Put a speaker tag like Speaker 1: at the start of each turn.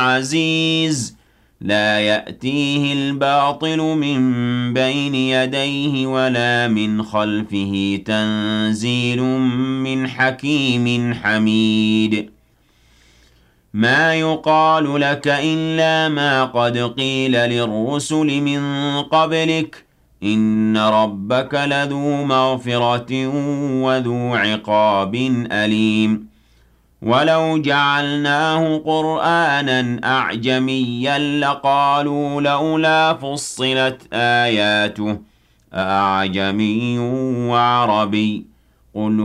Speaker 1: عزيز لا يأتيه الباطل من بين يديه ولا من خلفه تنزيل من حكيم حميد ما يقال لك إلا ما قد قيل للرسل من قبلك إن ربك لذو مغفرة وذو عقاب أليم ولو جعلناه قرآنا أعجميا لقالوا لولا فصلت آياته أأعجمي وعربي قل